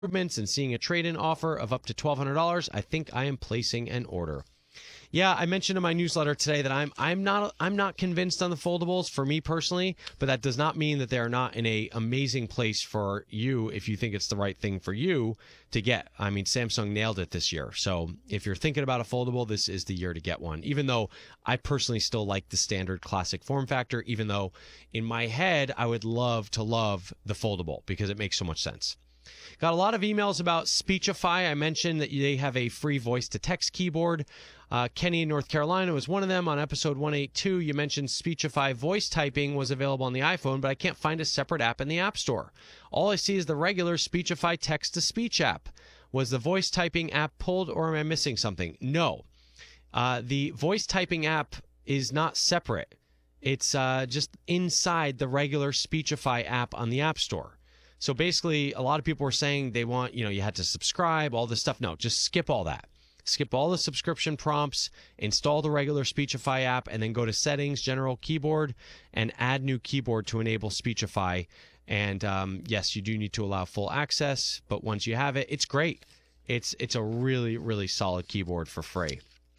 improvements and seeing a trade-in offer of up to $1,200, I think I am placing an order. Yeah, I mentioned in my newsletter today that I'm not convinced on the foldables for me personally, but that does not mean that they are not in a amazing place for you if you think it's the right thing for you to get. I mean, Samsung nailed it this year. So if you're thinking about a foldable, this is the year to get one. Even though I personally still like the standard classic form factor, even though in my head I would love the foldable because it makes so much sense. Got a lot of emails about Speechify. I mentioned that they have a free voice-to-text keyboard. Kenny in North Carolina was one of them. On episode 182, you mentioned Speechify voice typing was available on the iPhone, but I can't find a separate app in the App Store. All I see is the regular Speechify text-to-speech app. Was the voice typing app pulled, or am I missing something? No. The voice typing app is not separate. It's just inside the regular Speechify app on the App Store. So basically, a lot of people were saying they want, you had to subscribe, all this stuff. No, just skip all that. Skip all the subscription prompts, install the regular Speechify app, and then go to Settings, General Keyboard, and add new keyboard to enable Speechify. And yes, you do need to allow full access, but once you have it, it's great. It's a really, really solid keyboard for free.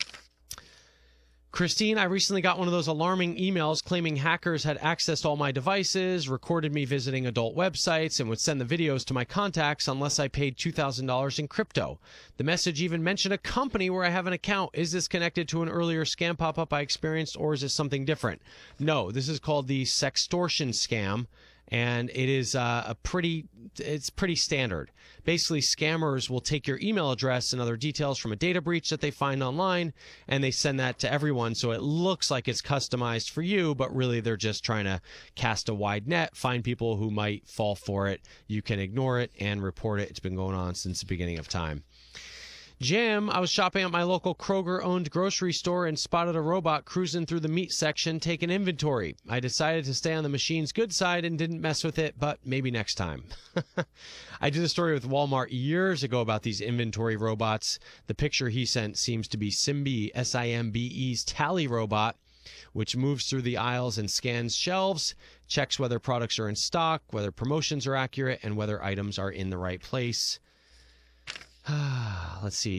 Christine, I recently got one of those alarming emails claiming hackers had accessed all my devices, recorded me visiting adult websites, and would send the videos to my contacts unless I paid $2,000 in crypto. The message even mentioned a company where I have an account. Is this connected to an earlier scam pop-up I experienced, or is this something different? No, this is called the sextortion scam, and it is it's pretty standard. Basically, scammers will take your email address and other details from a data breach that they find online, and they send that to everyone, so it looks like it's customized for you, but really they're just trying to cast a wide net, find people who might fall for it. You can ignore it and report it. It's been going on since the beginning of time. Jim, I was shopping at my local Kroger-owned grocery store and spotted a robot cruising through the meat section taking inventory. I decided to stay on the machine's good side and didn't mess with it, but maybe next time. I did a story with Walmart years ago about these inventory robots. The picture he sent seems to be Simbe, S-I-M-B-E's tally robot, which moves through the aisles and scans shelves, checks whether products are in stock, whether promotions are accurate, and whether items are in the right place. Let's see.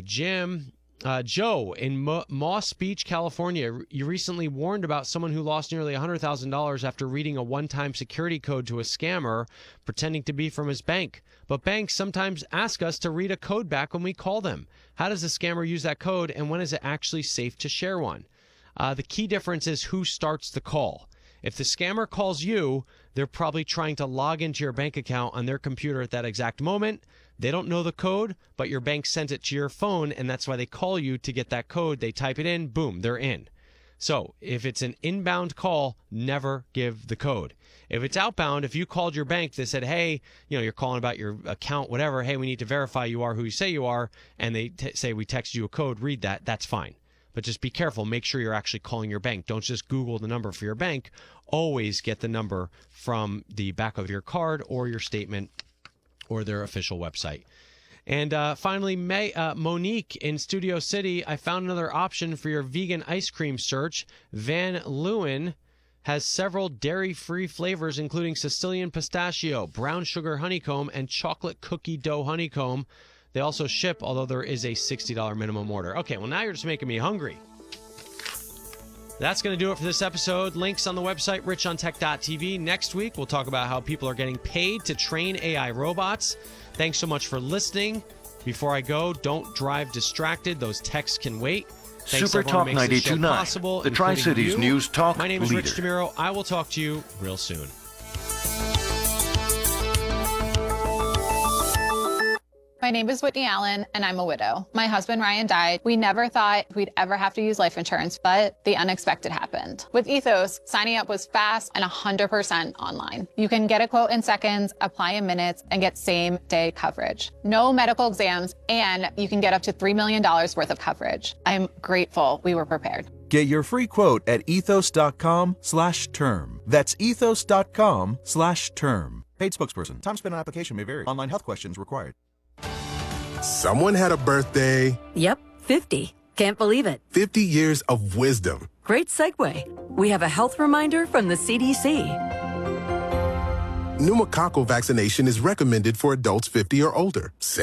Joe in Moss Beach, California, you recently warned about someone who lost nearly $100,000 after reading a one-time security code to a scammer pretending to be from his bank. But banks sometimes ask us to read a code back when we call them. How does the scammer use that code, and when is it actually safe to share one? The key difference is who starts the call. If the scammer calls you, they're probably trying to log into your bank account on their computer at that exact moment. They don't know the code, but your bank sent it to your phone, and that's why they call you to get that code. They type it in, boom, they're in. So if it's an inbound call, never give the code. If it's outbound, if you called your bank, they said, hey, you're calling about your account, whatever. Hey, we need to verify you are who you say you are, and they say we text you a code, read that, that's fine. But just be careful. Make sure you're actually calling your bank. Don't just Google the number for your bank. Always get the number from the back of your card or your statement or their official website. And finally, Monique in Studio City, I found another option for your vegan ice cream search. Van Leeuwen has several dairy-free flavors, including Sicilian pistachio, brown sugar honeycomb, and chocolate cookie dough honeycomb. They also ship, although there is a $60 minimum order. Okay, well, now you're just making me hungry. That's going to do it for this episode. Links on the website, richontech.tv. Next week, we'll talk about how people are getting paid to train AI robots. Thanks so much for listening. Before I go, don't drive distracted. Those texts can wait. Thanks Super Talk 92.9, the Tri-Cities News Talk My name is leader. Rich DeMiro. I will talk to you real soon. My name is Whitney Allen, and I'm a widow. My husband, Ryan, died. We never thought we'd ever have to use life insurance, but the unexpected happened. With Ethos, signing up was fast and 100% online. You can get a quote in seconds, apply in minutes, and get same-day coverage. No medical exams, and you can get up to $3 million worth of coverage. I'm grateful we were prepared. Get your free quote at ethos.com/term. That's ethos.com/term. Paid spokesperson. Time spent on application may vary. Online health questions required. Someone had a birthday. Yep, 50. Can't believe it. 50 years of wisdom. Great segue. We have a health reminder from the CDC. pneumococcal vaccination is recommended for adults 50 or older.